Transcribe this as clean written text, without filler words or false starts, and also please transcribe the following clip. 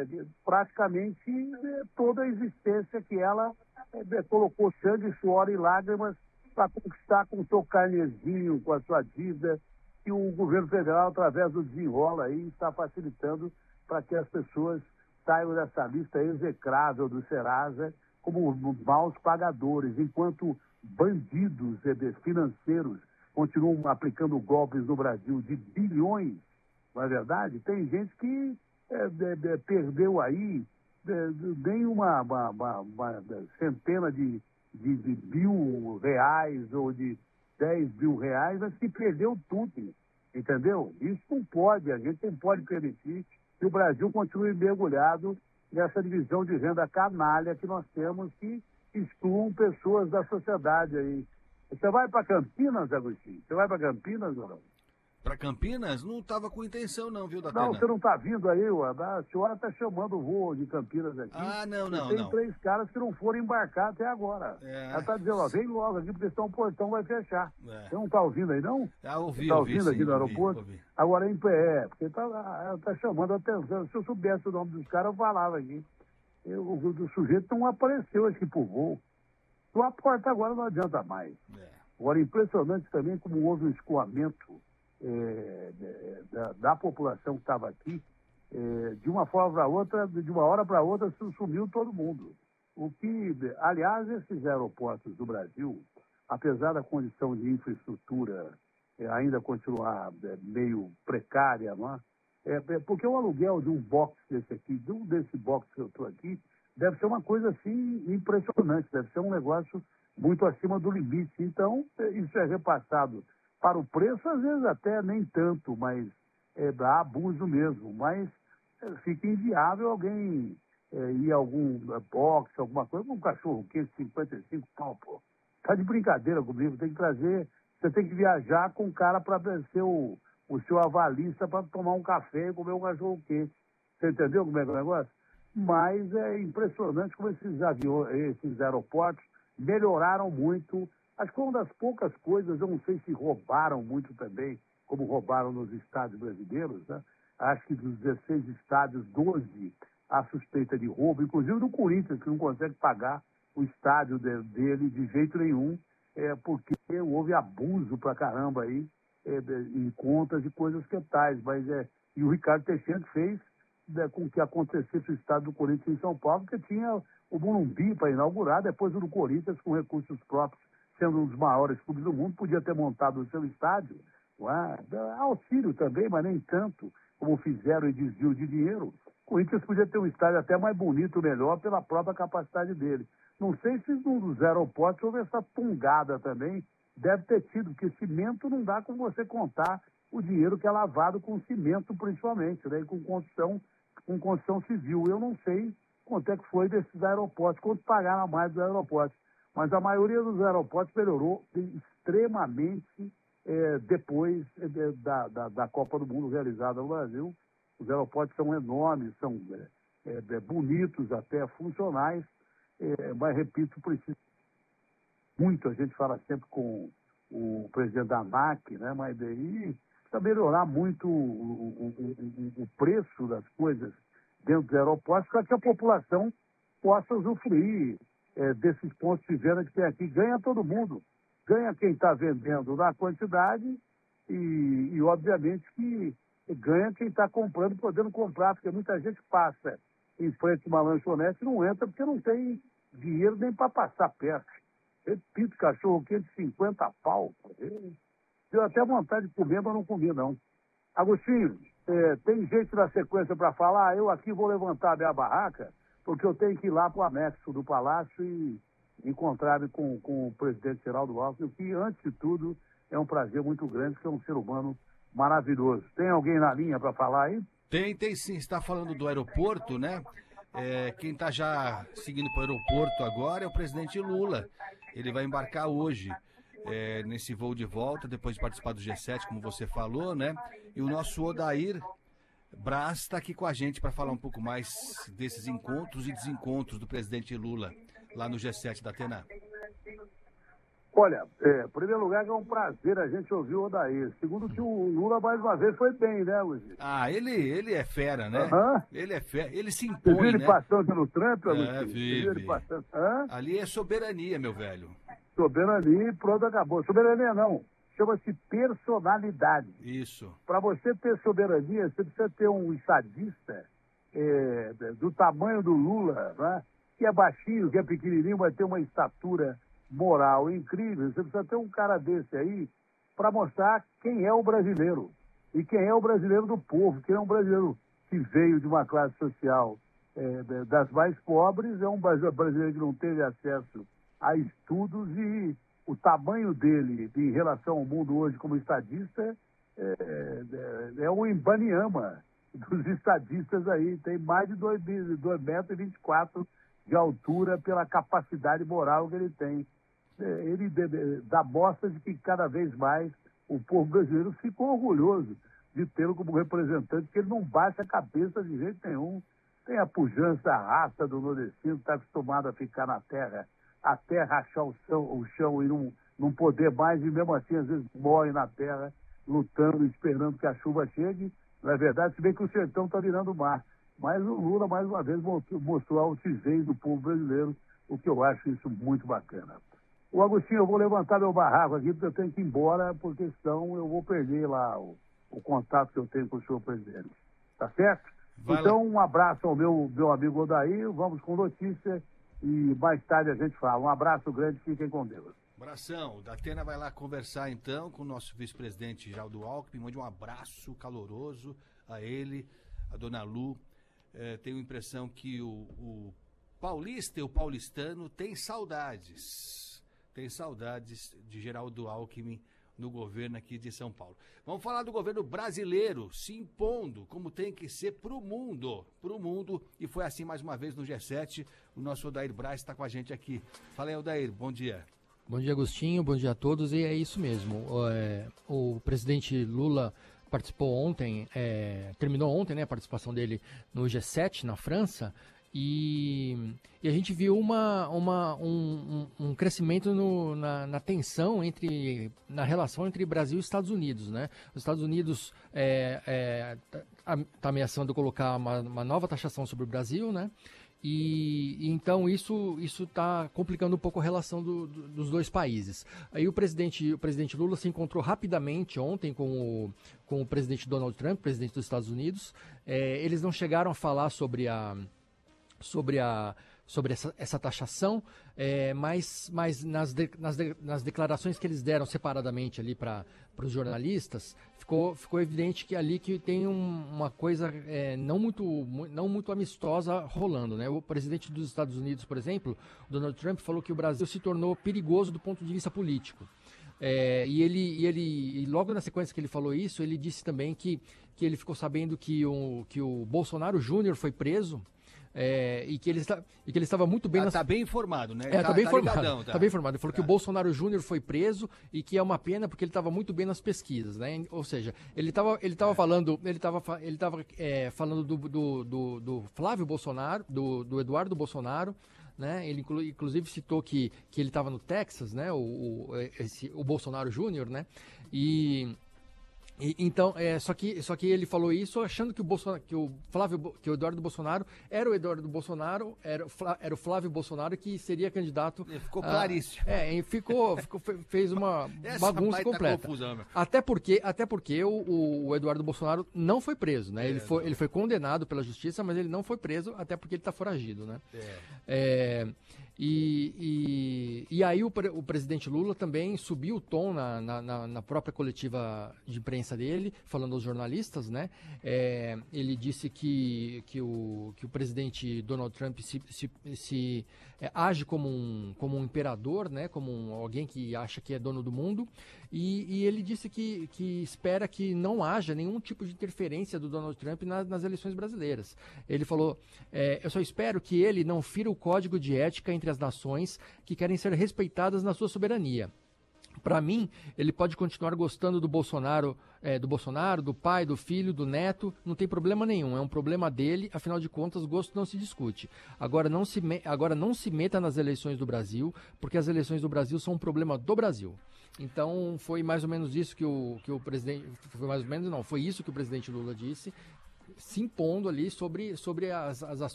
praticamente toda a existência que ela colocou sangue, suor e lágrimas para conquistar com o seu carnezinho, com a sua dívida, que o governo federal, através do Desenrola, aí, está facilitando para que as pessoas saiam dessa lista execrável do Serasa como maus pagadores, enquanto bandidos financeiros continuam aplicando golpes no Brasil de bilhões, não é verdade? Tem gente que perdeu aí nem uma centena de R$ 1.000 ou de R$ 10.000, mas que perdeu tudo, entendeu? Isso não pode, a gente não pode permitir que o Brasil continue mergulhado nessa divisão de renda canalha que nós temos, que excluam pessoas da sociedade aí. Você vai para Campinas, Agostinho? Você vai para Campinas ou não? Para Campinas? Não estava com intenção não, viu, Não, você não está vindo aí, a senhora está chamando o voo de Campinas aqui. Ah, não. Tem 3 caras que não foram embarcar até agora. Ela está dizendo, ó, vem logo aqui, porque senão o portão vai fechar. Você não está ouvindo aí, não? Ouvi, está ouvindo sim, aqui no aeroporto? Ouvi. Agora em pé, porque ela está chamando a atenção. Se eu soubesse o nome dos caras, eu falava aqui. O sujeito não apareceu aqui pro voo. A porta agora não adianta mais. Agora, impressionante também como houve um escoamento da população que estava aqui. De uma forma para outra, de uma hora para outra, sumiu todo mundo. O que, aliás, esses aeroportos do Brasil, apesar da condição de infraestrutura ainda continuar meio precária, não é? Porque o aluguel de um box desse aqui, desse box que eu estou aqui, deve ser uma coisa assim impressionante, deve ser um negócio muito acima do limite. Então, isso é repassado para o preço, às vezes até nem tanto, mas dá abuso mesmo. Mas fica inviável alguém ir a algum box, alguma coisa, com um cachorro quente, 55 pau, pô. Tá de brincadeira comigo, tem que trazer, você tem que viajar com o cara para ser o seu avalista para tomar um café e comer um cachorro quente. Você entendeu como é que é o negócio? Mas é impressionante como esses aeroportos melhoraram muito. Acho que uma das poucas coisas, eu não sei se roubaram muito também, como roubaram nos estádios brasileiros, né? Acho que dos 16 estádios, 12 há suspeita de roubo, inclusive do Corinthians, que não consegue pagar o estádio dele de jeito nenhum, porque houve abuso pra caramba aí, em contas e coisas que tais. Mas e o Ricardo Teixeira fez com que acontecesse o estádio do Corinthians em São Paulo, porque tinha o Morumbi para inaugurar, depois o do Corinthians, com recursos próprios, sendo um dos maiores clubes do mundo, podia ter montado o seu estádio. Auxílio também, mas nem tanto, como fizeram em desvio de dinheiro. O Corinthians podia ter um estádio até mais bonito, melhor, pela própria capacidade dele. Não sei se nos aeroportos houve essa tungada também. Deve ter tido, porque cimento não dá como você contar o dinheiro que é lavado com cimento, principalmente, né? E com construção civil. Eu não sei quanto é que foi desses aeroportos, quanto pagaram a mais dos aeroportos. Mas a maioria dos aeroportos melhorou extremamente depois da Copa do Mundo realizada no Brasil. Os aeroportos são enormes, são bonitos, até funcionais, mas, repito, precisa muito. A gente fala sempre com o presidente da ANAC, né? Mas daí precisa melhorar muito o preço das coisas dentro dos aeroportos para que a população possa usufruir desses pontos de venda que tem aqui. Ganha todo mundo. Ganha quem está vendendo na quantidade e, obviamente, que ganha quem está comprando, podendo comprar, porque muita gente passa em frente a uma lanchonete e não entra porque não tem dinheiro nem para passar perto. Repito, cachorro quente, 50 pau. Deu até vontade de comer, mas não comi, não. Agostinho, tem gente na sequência para falar? Eu aqui vou levantar a minha barraca, porque eu tenho que ir lá para o anexo do Palácio e encontrar-me com o presidente Geraldo Alckmin, que, antes de tudo, é um prazer muito grande, porque é um ser humano maravilhoso. Tem alguém na linha para falar aí? Tem sim. Você está falando do aeroporto, né? Quem está já seguindo para o aeroporto agora é o presidente Lula. Ele vai embarcar hoje nesse voo de volta, depois de participar do G7, como você falou, né? E o nosso Odair Braz está aqui com a gente para falar um pouco mais desses encontros e desencontros do presidente Lula lá no G7 da Atena. Olha, em primeiro lugar, é um prazer a gente ouvir o Odair. Segundo que o Lula, mais uma vez, foi bem, né, Luiz? Ah, ele é fera, né? Ele é fera, ele se Você viu impõe, ele né? passando pelo Trump, Luiz? Você Vi. viu ele passando? Ali é soberania, meu velho. Soberania e pronto, acabou. Soberania não, chama-se personalidade. Isso. Para você ter soberania, você precisa ter um estadista do tamanho do Lula, né? Que é baixinho, que é pequenininho, mas tem uma estatura moral incrível. Você precisa ter um cara desse aí para mostrar quem é o brasileiro. E quem é o brasileiro do povo, quem é um brasileiro que veio de uma classe social das mais pobres, é um brasileiro que não teve acesso a estudos, e o tamanho dele em relação ao mundo hoje como estadista é o Ibaniama dos estadistas aí. Tem mais de 2,24 metros de altura pela capacidade moral que ele tem. Ele dá mostra de que cada vez mais o povo brasileiro ficou orgulhoso de tê-lo como representante, que ele não baixa a cabeça de jeito nenhum. Tem a pujança, a raça do nordestino, que está acostumado a ficar na terra, até rachar o chão e não poder mais, e mesmo assim às vezes morre na terra, lutando, esperando que a chuva chegue. Não é verdade? Se bem que o sertão está virando mar. Mas o Lula, mais uma vez, mostrou a altivez do povo brasileiro, o que eu acho isso muito bacana. O Agostinho, eu vou levantar meu barraco aqui, porque eu tenho que ir embora, porque senão eu vou perder lá o contato que eu tenho com o senhor presidente. Tá certo? Então, um abraço ao meu amigo Odair, vamos com notícia e mais tarde a gente fala. Um abraço grande, fiquem com Deus. Abração. O Datena vai lá conversar então com o nosso vice-presidente Geraldo Alckmin. Mande um abraço caloroso a ele, a dona Lu. Tenho a impressão que o paulista e o paulistano tem saudades de Geraldo Alckmin no governo aqui de São Paulo. Vamos falar do governo brasileiro se impondo como tem que ser pro mundo, e foi assim mais uma vez no G7. O nosso Odair Braz está com a gente aqui. Fala aí, Odair, bom dia. Bom dia, Agostinho, bom dia a todos, e é isso mesmo. O presidente Lula participou ontem, terminou ontem, né, a participação dele no G7 na França, e a gente viu um crescimento na tensão na relação entre Brasil e Estados Unidos, né? Os Estados Unidos tá ameaçando colocar uma nova taxação sobre o Brasil, né? E então isso está complicando um pouco a relação dos dois países. Aí o presidente Lula se encontrou rapidamente ontem com o presidente Donald Trump, presidente dos Estados Unidos. Eles não chegaram a falar sobre essa taxação, mas nas declarações que eles deram separadamente ali para os jornalistas, ficou evidente que tem uma coisa não muito amistosa rolando, né? O presidente dos Estados Unidos, por exemplo, Donald Trump, falou que o Brasil se tornou perigoso do ponto de vista político. E logo na sequência que ele falou isso, ele disse também que ele ficou sabendo que o Bolsonaro Júnior foi preso. E que ele estava muito bem... Tá bem informado, né? Tá bem informado. Ligadão, tá? Tá bem informado. Ele falou que o Bolsonaro Júnior foi preso e que é uma pena porque ele estava muito bem nas pesquisas, né? Ou seja, ele estava falando do Flávio Bolsonaro, do Eduardo Bolsonaro, né? Ele inclusive citou que ele estava no Texas, né? O Bolsonaro Júnior, né? Então, só que ele falou isso achando que o Eduardo Bolsonaro era o Eduardo Bolsonaro, era o Flávio Bolsonaro que seria candidato. Ficou claríssimo. Fez uma bagunça completa. Confusão, até porque o Eduardo Bolsonaro não foi preso, né? Ele foi condenado pela justiça, mas ele não foi preso, até porque ele está foragido, né? E aí o presidente Lula também subiu o tom na própria coletiva de imprensa dele, falando aos jornalistas, né? Ele disse que o presidente Donald Trump age como um imperador, né? Como alguém que acha que é dono do mundo, e ele disse que espera que não haja nenhum tipo de interferência do Donald Trump nas eleições brasileiras. Ele falou, eu só espero que ele não fira o código de ética entre as nações que querem ser respeitadas na sua soberania. Para mim, ele pode continuar gostando do Bolsonaro, do pai, do filho, do neto, não tem problema nenhum, é um problema dele, afinal de contas, gosto não se discute. Agora não se meta nas eleições do Brasil, porque as eleições do Brasil são um problema do Brasil. Então, foi mais ou menos isso que o presidente... Foi mais ou menos, não, foi isso que o presidente Lula disse, se impondo ali sobre as ações